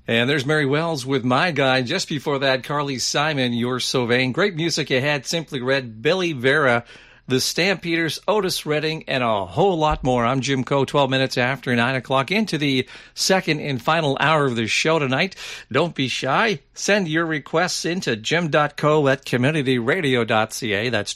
And there's Mary Wells with My Guy. Just before that, Carly Simon, You're So Vain. Great music you had. Simply Red, Billy Vera, the Stampeders, Otis Redding, and a whole lot more. I'm Jim Coe, 12 minutes after 9 o'clock into the second and final hour of the show tonight. Don't be shy. Send your requests into jim.co@communityradio.ca. That's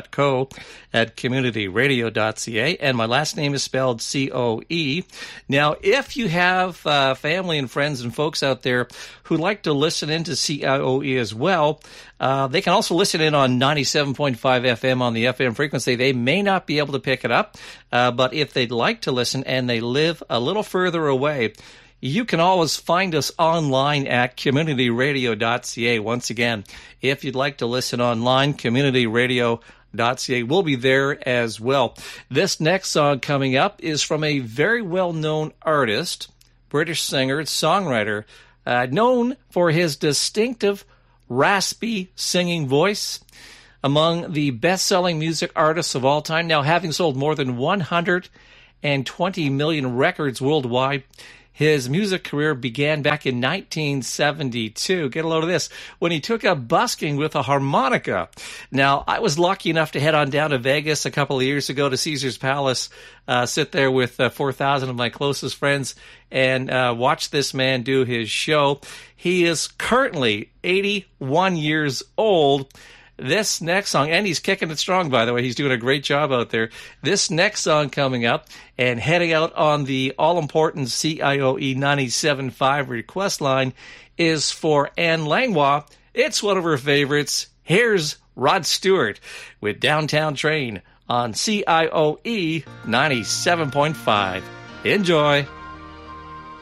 jim.co@communityradio.ca. And my last name is spelled C-O-E. Now, if you have family and friends and folks out there who like to listen into CIOE as well, they can also listen in on 97.5 FM on the FM frequency. They may not be able to pick it up, but if they'd like to listen and they live a little further away, you can always find us online at communityradio.ca. Once again, if you'd like to listen online, communityradio.ca will be there as well. This next song coming up is from a very well-known artist, British singer, songwriter, known for his distinctive raspy singing voice, among the best-selling music artists of all time, now having sold more than 120 million records worldwide. His music career began back in 1972. Get a load of this. When he took up busking with a harmonica. Now, I was lucky enough to head on down to Vegas a couple of years ago to Caesar's Palace, sit there with 4,000 of my closest friends and watch this man do his show. He is currently 81 years old. This next song, and he's kicking it strong, by the way. He's doing a great job out there. This next song coming up and heading out on the all-important CIOE 97.5 request line is for Anne Langlois. It's one of her favorites. Here's Rod Stewart with Downtown Train on CIOE 97.5. Enjoy.